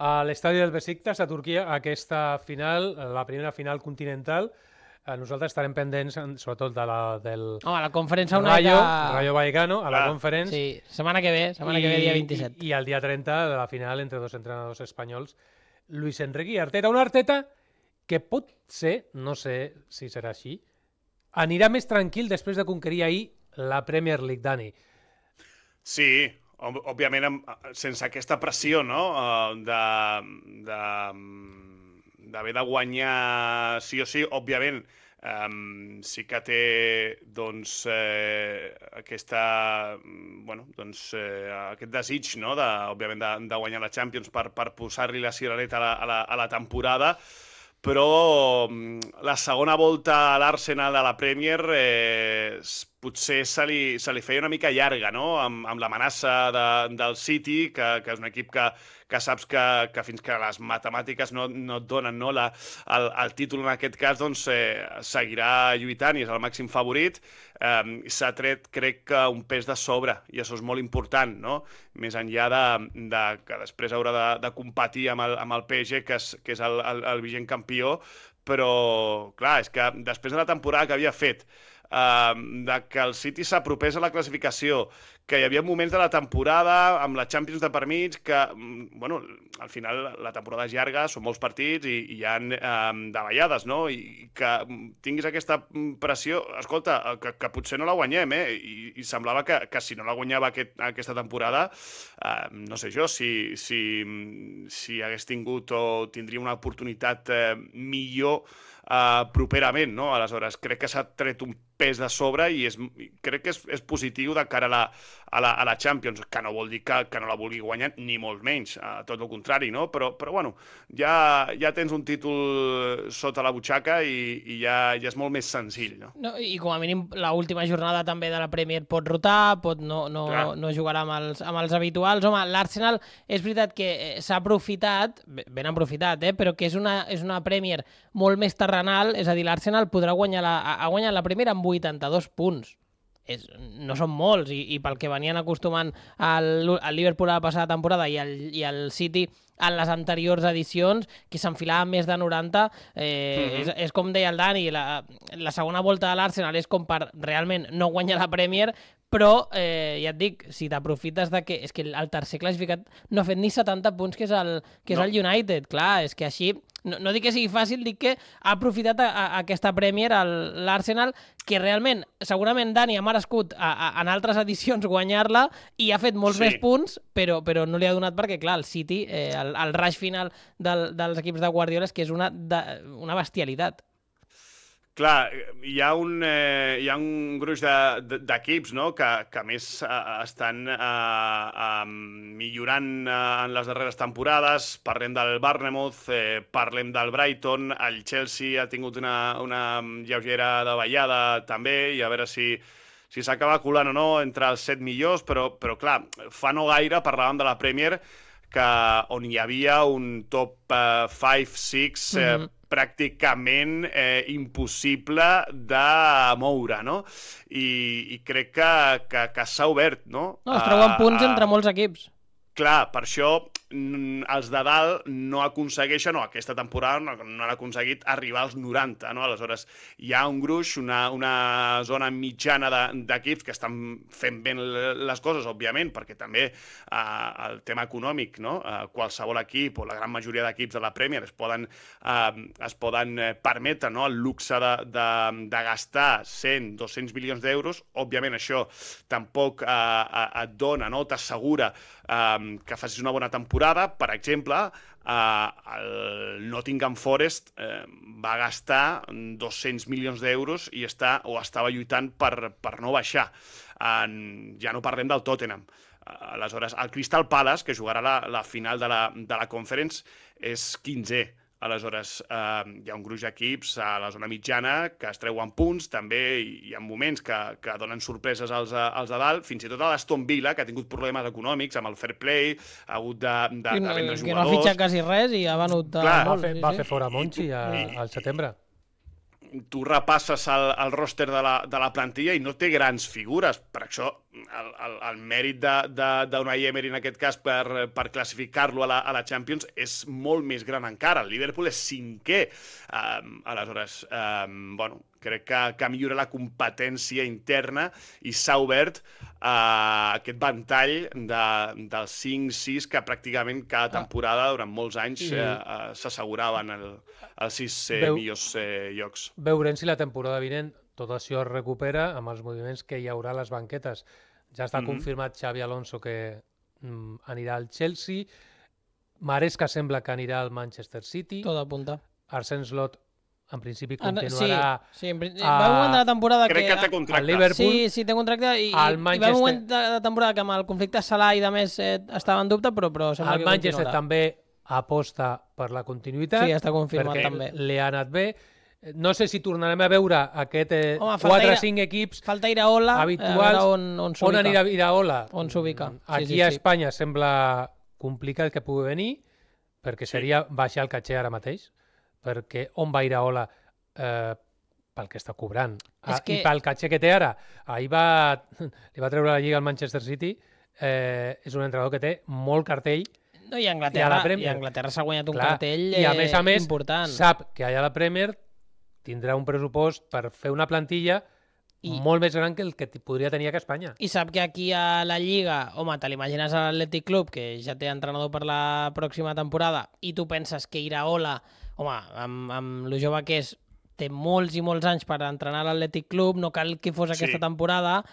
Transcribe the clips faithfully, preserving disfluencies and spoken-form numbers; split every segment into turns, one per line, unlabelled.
a l'estadi del Besiktas a Turquia, aquesta final, la primera final continental. Nosaltres estarem pendents, sobretot de la, del
Home, la conferència una
Rayo,
mica...
Rayo Vallecano, a la
Ah,
conferència.
Sí, setmana que ve, setmana
I,
que ve, dia vint-i-set.
I, I el dia trenta, de la final entre dos entrenadors espanyols, Luis Enrique i Arteta. Un Arteta que pot ser, no sé si serà així, anirà més tranquil després de conquerir ahir la Premier League, Dani.
Sí, òb- òbviament amb- sense aquesta pressió, no?, eh, de de d'haver de guanyar sí o sí, òbviament. Um, sí que té doncs eh, aquesta bueno, doncs, eh, aquest desig, no?, de, òbviament de, de guanyar la Champions per, per posar-li la cirereta a la, a la, a la temporada, però mm, la segona volta a l'Arsenal de la Premier eh, s- potser se li, se li feia una mica llarga, no?, amb, amb l'amenaça de, del City, que, que és un equip que, que saps que, que fins que les matemàtiques no, no et donen, no?, la, el, el títol en aquest cas, doncs eh, seguirà lluitant i és el màxim favorit. Eh, s'ha tret, crec que, un pes de sobre, i això és molt important, no?, més enllà de, de que després haurà de, de competir amb el, amb el P S G, que és, que és el, el, el vigent campió, però, clar, és que després de la temporada que havia fet, Uh, de que el City s'apropés a la classificació, que hi havia moments de la temporada amb la Champions de per mig que, mm, bueno, al final la temporada és llarga, són molts partits i, i hi ha um, davallades, no?, i que tinguis aquesta pressió, escolta, que, que potser no la guanyem, eh?, i, i semblava que, que si no la guanyava aquest, aquesta temporada, uh, no sé jo, si, si, si hagués tingut o tindria una oportunitat uh, millor Uh, properament, no? Aleshores, crec que s'ha tret un pes de sobre i és, crec que és, és positiu de cara a la, a la, a la Champions, que no vol dir que, que no la vulgui guanyar, ni molt menys, uh, tot el contrari, no? Però, però bueno, ja, ja tens un títol sota la butxaca i, i ja, ja és molt més senzill, no?
No, I com a mínim l'última jornada també de la Premier pot rotar, pot no, no, no jugarà amb els, amb els habituals. Home, l'Arsenal és veritat que s'ha aprofitat, ben aprofitat, eh, però que és una, és una Premier molt més terrenal, és a dir, l'Arsenal podrà guanyar la, ha guanyat la Premier amb vuitanta-dos punts. És, no són molts, i, i pel que venien acostumant al, al Liverpool a la passada temporada i el, i el City en les anteriors edicions, que s'enfilaven més de noranta, eh, uh-huh. és, és com deia el Dani, la, la segona volta de l'Arsenal és com per realment no guanyar la Premier, però eh, ja et dic, si t'aprofites de que... És que el tercer classificat no ha fet ni setanta punts, que és el, que és no. el United. Clar, és que així... No, no dic que sigui fàcil, dic que ha aprofitat a, a aquesta Premier l'Arsenal, que realment, segurament Dani ha merescut a, a, en altres edicions guanyar-la i ha fet molts sí. més punts, però, però no li ha donat perquè, clar, el City, eh, el, el rush final del, dels equips de Guardiola és que és una, de, una bestialitat.
Clar, hi ha un, eh, hi ha un gruix d'equips, no?, que, que a més eh, estan eh, eh, millorant eh, en les darreres temporades. Parlem del Bournemouth, eh, parlem del Brighton, el Chelsea ha tingut una, una lleugera davallada també, i a veure si, si s'acaba colant o no entre els set millors, però, però clar, fa no gaire parlàvem de la Premier, que, on hi havia un top cinc sis eh, mm-hmm. pràcticament eh, impossible de moure, no? I, i crec que, que, que s'ha obert, no?
No, es treuen punts uh, entre molts equips.
Clar, per això els de dalt no aconsegueixen, o aquesta temporada no, no han aconseguit arribar als noranta, no? Aleshores, hi ha un gruix, una, una zona mitjana d'equips que estan fent ben les coses, òbviament, perquè també eh, el tema econòmic, no? Eh, qualsevol equip, o la gran majoria d'equips de la Premier es poden, eh, es poden permetre, no?, el luxe de, de, de gastar cent, dos-cents milions d'euros. Òbviament això tampoc eh, et dona, no?, t'assegura eh, que facis una bona temporada. Per exemple, eh, el Nottingham Forest eh, va gastar dos-cents milions d'euros i està, o estava lluitant per, per no baixar. Eh, ja no parlem del Tottenham. Eh, aleshores, el Crystal Palace, que jugarà la, la final de la, de la Conference, és quinzè. Aleshores, eh, hi ha un gruix d'equips a la zona mitjana que es treuen punts, també hi ha moments que, que donen sorpreses als, als de dalt, fins i tot a l'Aston Villa, que ha tingut problemes econòmics amb el fair play, ha hagut de, de, de vendre jugadors...
Que no ha fitxat quasi res i ha venut...
Clar,
va, fer, va fer fora Monchi a, al setembre.
tu repasses el, el roster de la, de la plantilla i no té grans figures. Per això el, el, el mèrit d'Unai Emery en aquest cas per, per classificar-lo a, la, a la Champions és molt més gran encara. El Liverpool és cinquè. Um, aleshores, um, bueno, crec que, que millora la competència interna i s'ha obert uh, aquest ventall de, dels cinc sis que pràcticament cada temporada durant molts anys uh, uh, s'asseguraven el, els sis eh, Veu, millors eh, llocs.
Veurem si la temporada vinent tot això es recupera amb els moviments que hi haurà a les banquetes. Ja està mm -hmm. confirmat Xabi Alonso que mm, anirà al Chelsea, Maresca sembla que anirà al Manchester City,
tot apunta.
Arsène Slot en principi continuarà...
Sí, sí. En principi, a... va un moment de la temporada
Crec
que...
que té contracte.
Liverpool,
sí, sí, té contracte i,
Manchester...
i va un moment de la temporada que amb el conflicte Salah i de més eh, estava en dubte, però, però sembla
el
que
Manchester
continuarà.
també aposta per la continuïtat.
Sí, està confirmat
perquè
també.
li ha anat bé. No sé si tornarem a veure aquest eh,
Home,
quatre o cinc equips
falta Iraola,
habituals.
a on, on
on anirà Iraola?
On s'ubica. Sí,
Aquí
sí,
a
sí.
Espanya sembla complicat que pugui venir, perquè seria sí. baixar el caché ara mateix, perquè on va Iraola eh, pel que està cobrant ah, que... i pel caché que té ara. Ahir va, li va treure la lliga al Manchester City, eh, és un entrenador que té molt cartell.
No, i Anglaterra, i Anglaterra s'ha guanyat un Clar, cartell eh,
i a més a més
important.
Sap que allà a la Premier tindrà un pressupost per fer una plantilla I, molt més gran que el que podria tenir aquí a Espanya.
I sap que aquí a la Lliga, home, te l'imagines a l'Atlètic Club, que ja té entrenador per la pròxima temporada, i tu penses que Iraola, home, amb, amb lo jove que és, té molts i molts anys per entrenar l'Atlètic Club, no cal que fos aquesta sí. temporada,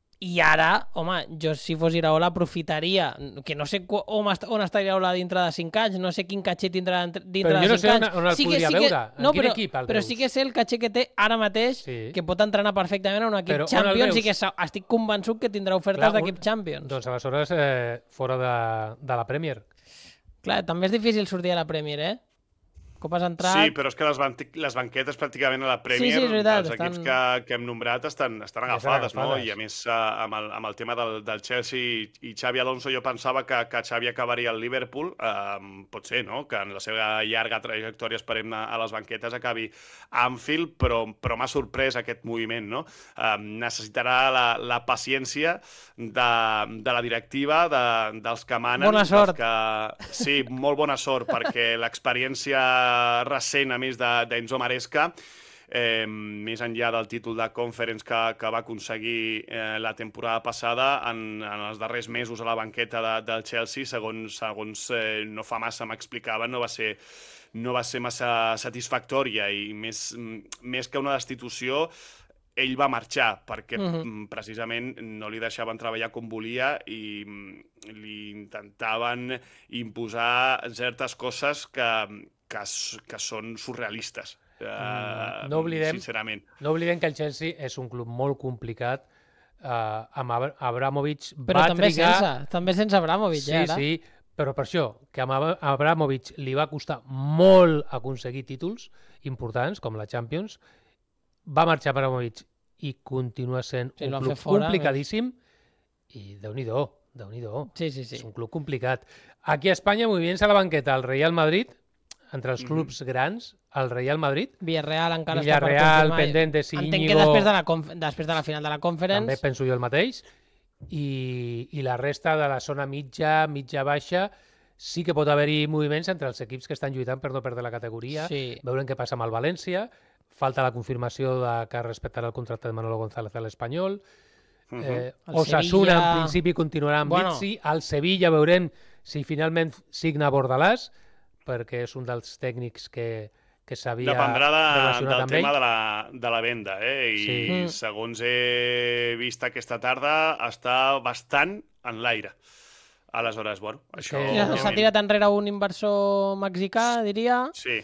i ara, home, jo si fos Iraola aprofitaria, que no sé on, on està Iraola dintre de cinc anys, no sé quin caché tindrà dintre de cinc anys.
Però jo no sé on, on el sí podria sí que, veure, en
no,
quin
però,
equip el
Però
veus?
sí que sé el caché que té ara mateix, sí. que pot entrenar perfectament a un equip però Champions i que estic convençut que tindrà ofertes d'equip Champions.
Doncs aleshores eh, fora de, de la Premier.
Clar, també és difícil sortir a la Premier, eh? Cop has entrat...
Sí, però és que les, ban les banquetes pràcticament a la Premier, sí, sí, veritat, els equips estan... que, que hem nombrat estan, estan agafades, no? I a més, amb el, amb el tema del, del Chelsea i, i Xabi Alonso, jo pensava que, que Xavi acabaria al Liverpool, eh, pot ser, no?, que en la seva llarga trajectòria, esperem, a, a les banquetes acabi a Anfield, però, però m'ha sorprès aquest moviment, no? Eh, necessitarà la, la paciència de, de la directiva, de, dels que manen.
Bona sort.
Que, sí, molt bona sort, perquè l'experiència recent, a més d'Enzo Maresca, eh, més enllà del títol de Conference que, que va aconseguir eh, la temporada passada, en, en els darrers mesos a la banqueta de, del Chelsea, segons, segons eh, no fa massa m'explicaven, no va ser no va ser massa satisfactòria i més, més que una destitució, ell va marxar perquè uh-huh. precisament no li deixaven treballar com volia i li intentaven imposar certes coses que Que, que són surrealistes, uh,
no oblidem,
sincerament.
No oblidem que el Chelsea és un club molt complicat, uh, amb Ab Abramovich
però
va
també
trigar...
Sense, també sense Abramovich,
sí,
ja, ara.
Sí, però per això, que amb Abramovich li va costar molt aconseguir títols importants, com la Champions, va marxar Abramovich i continua sent sí, un club fora, complicadíssim, més. I Déu-n'hi-do, Déu-n'hi-do.
Sí, sí, sí.
És un club complicat. Aquí a Espanya, moviments a la banqueta, el Real Madrid, entre els clubs mm. grans, el Real Madrid,
Villarreal encara
Villarreal,
està per confirmar.
Pendent de si
Entenc
Íñigo...
que després de, la després de la final de la Conference...
També penso jo el mateix. I, i la resta de la zona mitja, mitja-baixa, sí que pot haver-hi moviments entre els equips que estan lluitant per no perdre la categoria. Sí. Veurem què passa amb el València. Falta la confirmació de que respectarà el contracte de Manolo González a l'Espanyol. Uh -huh. eh, Osasuna, Sevilla... en principi, continuarà amb bueno. Vitsi. Al Sevilla veurem si finalment signa Bordalàs, perquè és un dels tècnics que, que s'havia relacionat
de, del
amb
tema
ell.
De la, de la venda, eh? I sí. mm. segons he vist aquesta tarda, està bastant en l'aire. Aleshores, bueno, això...
Ja, s'ha tirat enrere un inversor mexicà, diria,
sí.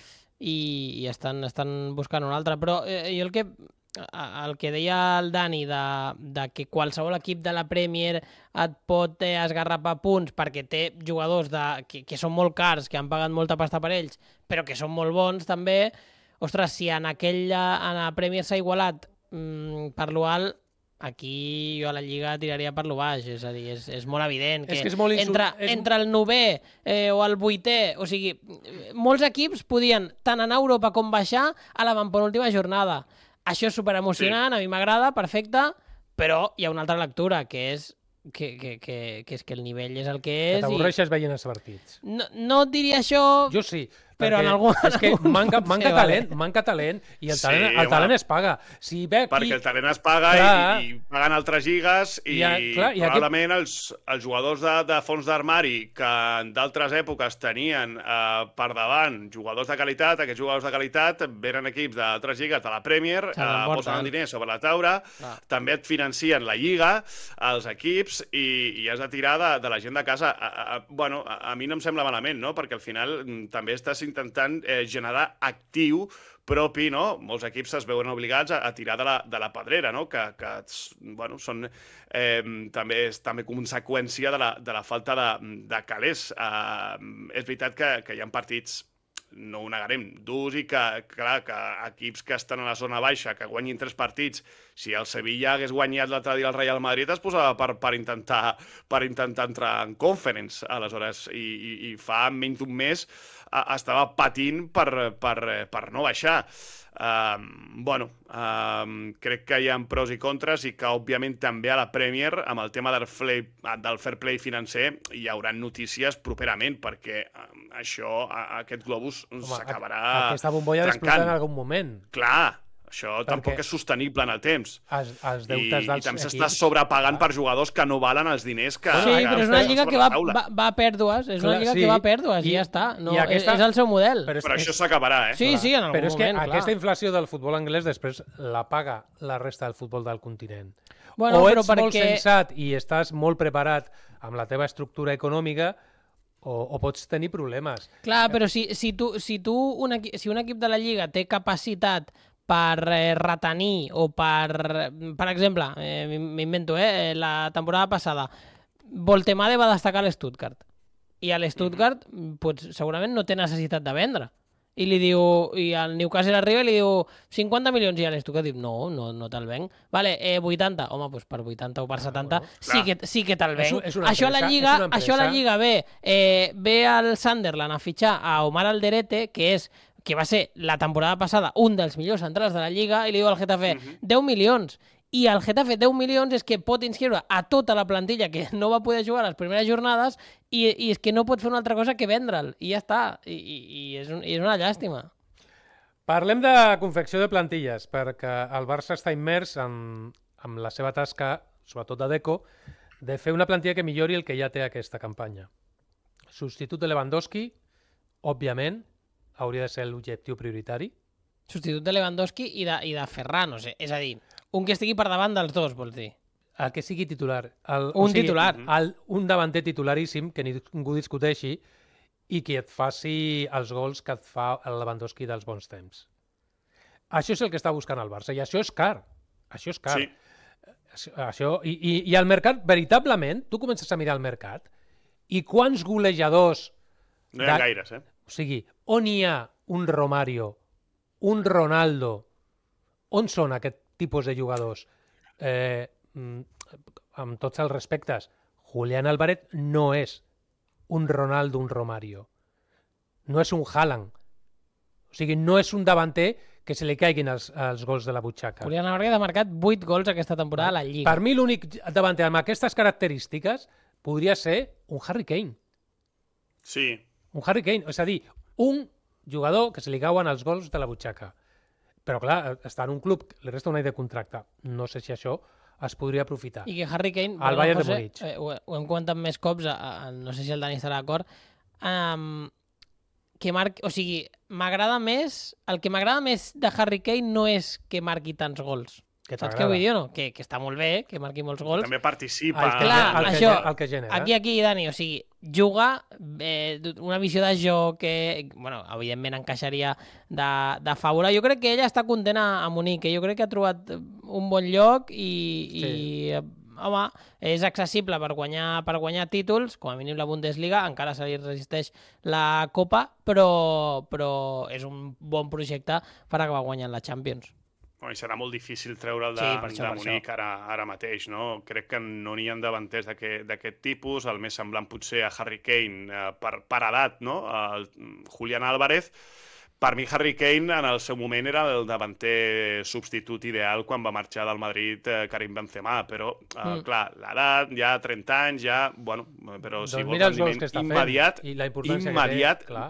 i, i estan, estan buscant un altre. Però eh, jo el que... el que deia el Dani de, de que qualsevol equip de la Premier et pot eh, esgarrapar punts perquè té jugadors de, que, que són molt cars, que han pagat molta pasta per ells, però que són molt bons també, ostres, si en aquella en la Premier s'ha igualat mmm, per lo alt, aquí jo a la Lliga tiraria per lo baix, és a dir, és, és molt evident que,
és que és molt insult...
entre,
és...
entre el novè eh, o el vuitè, o sigui, molts equips podien tant anar a Europa com baixar a la penúltima jornada. Això és superemocionant, sí. A mi m'agrada, perfecte, però hi ha una altra lectura, que és que, que, que, que és que el nivell és el que és.
Que t'avorreixes
i...
veient els partits.
No, no et diria això...
Jo sí.
Però en algun...
És que manca, manca
ser,
talent,
vale.
manca talent, i el
Sí,
talent, el talent
home.
es paga. Si ve aquí...
Perquè el talent es paga
Clar.
i, i paguen altres lligues i,
I a- clar, i
probablement els, els jugadors de, de fons d'armari que en d'altres èpoques tenien eh, per davant jugadors de qualitat, aquests jugadors de qualitat venen equips d'altres lligues de la Premier,
Se
eh,
l'emporten.
posen el diner sobre la taula,
Clar.
també et financien la lliga, els equips, i, i has de tirar de, de la gent de casa. A, a, a, bueno, a, a mi no em sembla malament, no? Perquè al final mm, també estàs intentant eh, generar actiu propi, no? Molts equips es veuen obligats a, a tirar de la, de la pedrera, no? Que, que bueno, són eh, també, és també conseqüència de la, de la falta de, de calés. Eh, és veritat que, que hi ha partits, no ho negarem, durs i que, clar, que equips que estan a la zona baixa, que guanyin tres partits, si el Sevilla hagués guanyat l'altre dia el Real Madrid es posava per, per, intentar, per intentar entrar en Conference, aleshores, i, i, i fa menys d'un mes a, estava patint per, per, per no baixar. Um, bueno, um, crec que hi ha pros i contres i que, òbviament, també a la Premier, amb el tema del, flay, del fair play financer, hi haurà notícies properament, perquè um, això, a, aquest globus s'acabarà
Aquesta bombolla d'explotar en algun moment.
Clar, això
Perquè
tampoc és sostenible en el temps.
Els, els
I,
deutes dels
i també s'està
equips...
sobrepagant per jugadors que no valen els diners que...
Sí,
que
però és una
estan
lliga
sobre
que
la
va,
taula.
va, va a pèrdues, és una
Clar,
lliga
sí.
que va a pèrdues i,
I-
ja està. No,
i aquesta-
és, és el seu model.
Però és,
Però
és,
això s'acabarà, eh?
Sí, sí, en algun
però és que
moment, clar.
aquesta inflació del futbol anglès després la paga la resta del futbol del continent.
Bueno,
o
però
ets molt
perquè-
sensat i estàs molt preparat amb la teva estructura econòmica o, o pots tenir problemes.
Clar, però si, si, tu, si, tu un equip, si un equip de la Lliga té capacitat per eh, retenir o per... Per exemple, eh, m'invento, eh, la temporada passada, Voltemade va destacar a l'Stuttgart. I a l'Stuttgart mm-hmm. pues, segurament no té necessitat de vendre. I li diu, i el Newcastle arriba i li diu cinquanta milions i a l'Stuttgart diu no, no, no te'l venc. Vale, eh, vuitanta. Home, pues per vuitanta o per setanta
bueno,
sí, que, sí que te'l venc.
És, és una
això, a la
empresa,
Lliga,
és una
això a la
empresa.
Lliga ve, eh, ve el Sunderland a fitxar a Omar Alderete, que és que va ser la temporada passada un dels millors centrals de la Lliga, i li diu al Getafe
Mhm.
deu milions. I el Getafe deu milions és que pot inscriure a tota la plantilla que no va poder jugar a les primeres jornades i, i és que no pot fer una altra cosa que vendre'l. I ja està. I, i, i, és, un, i és una llàstima.
Parlem de confecció de plantilles, perquè el Barça està immers en, en la seva tasca, sobretot de Deco, de fer una plantilla que millori el que ja té aquesta campanya. Substitut de Lewandowski, òbviament, hauria de ser l'objectiu prioritari.
Substitut de Lewandowski i de, i de Ferran, no sé. És a dir, un que estigui per davant dels dos, vols dir?
El que sigui titular. El,
Un titular.
El, un davanter titularíssim, que ningú discuteixi, i que et faci els gols que et fa el Lewandowski dels bons temps. Això és el que està buscant el Barça, i això és car. Això és car.
Sí.
Això, i, i, I el mercat, veritablement, tu comences a mirar el mercat, i quants golejadors...
No hi ha
de-
gaires, eh?
O sigui, on hi ha un Romario, un Ronaldo, on són aquest tipus de jugadors? Eh, mm, amb tots els respectes, Julián Álvarez no és un Ronaldo, un Romario. No és un Haaland. O sigui, no és un davanter que se li caiguin els, els gols de la butxaca.
Julián Álvarez ha marcat vuit gols aquesta temporada a la Lliga.
Per mi l'únic davanter amb aquestes característiques podria ser un Harry Kane.
Sí.
Un Harry Kane, és a dir, un jugador que se li cauen els gols de la butxaca. Però clar, està en un club, li resta un any de contracte. No sé si això es podria aprofitar.
I que Harry Kane,
Al
perdó,
Bayern de
José,
Múnich.
eh, ho, ho hem comentat més cops, a, a, no sé si el Dani estarà d'acord, um, que marqui, o sigui, m'agrada més, el que m'agrada més de Harry Kane no és que marqui tants gols.
Que
Saps què
t'agrada.
vull dir o no? Que, que està molt bé, que marqui molts gols.
També participa.
El que,
Clar,
el, que,
això,
el que genera.
Aquí, aquí, Dani, o sigui, juga eh, una visió de joc que, bueno, evidentment encaixaria de, de fàbula. Jo crec que ella està content a, a Munic, eh? Jo crec que ha trobat un bon lloc i,
Sí.
i eh, home, és accessible per guanyar, per guanyar títols, com a mínim la Bundesliga, encara se li resisteix la Copa, però, però és un bon projecte per acabar guanyant la Champions.
Oi, serà molt difícil treure'l de,
Sí, per això,
de
per
Munic ara, ara mateix, no? Crec que no n'hi ha davanters d'aquest d'aquest tipus, el més semblant potser a Harry Kane eh, per, per edat, no? El Julián Álvarez. Per mi, Harry Kane, en el seu moment, era el davanter substitut ideal quan va marxar del Madrid eh, Karim Benzema, però, eh,
Mm.
clar, l'edat, ja trenta anys, ja... Bueno, però si
Doncs
vols
mira els gols
rendiment
que està
immediat,
fent i la importància
immediat,
que té, clar.